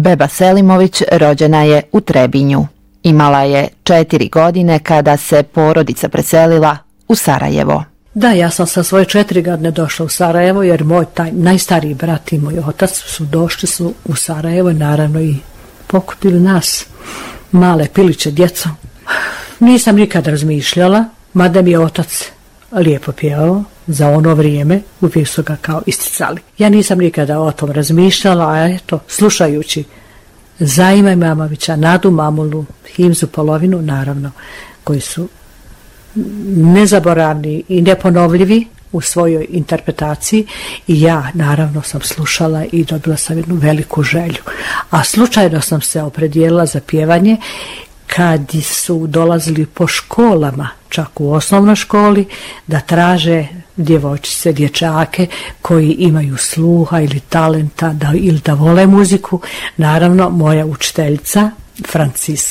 Beba Selimović rođena je u Trebinju. Imala je 4 godine kada se porodica preselila u Sarajevo. Da, ja sam sa svoje 4 godine došla u Sarajevo jer moj najstariji brat i moj otac došli su u Sarajevo i naravno i pokupili nas, male piliće djeco. Nisam nikad razmišljala, mada mi je otac lijepo pjevao za ono vrijeme, uvijek su ga kao isticali. Ja nisam nikada o tom razmišljala, a eto, slušajući Zaima Imamovića, Nadu Mamulu, Himzu Polovinu, naravno, koji su nezaboravni i neponovljivi u svojoj interpretaciji, i ja naravno sam slušala i dobila sam jednu veliku želju. A slučajno sam se opredijelila za pjevanje kad su dolazili po školama, čak u osnovnoj školi, da traže djevojčice, dječake koji imaju sluha ili talenta ili da vole muziku. Naravno, moja učiteljica Franciska